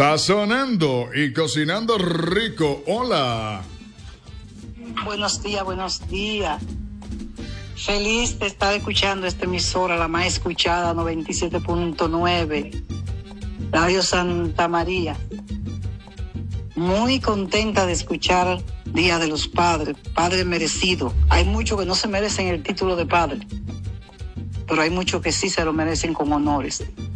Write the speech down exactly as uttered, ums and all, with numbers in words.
Sazonando y cocinando rico. Hola. Buenos días, buenos días. Feliz de estar escuchando esta emisora, la más escuchada, noventa y siete punto nueve, Radio Santa María. Muy contenta de escuchar Día de los Padres, Padre merecido. Hay muchos que no se merecen el título de padre, pero hay muchos que sí se lo merecen con honores.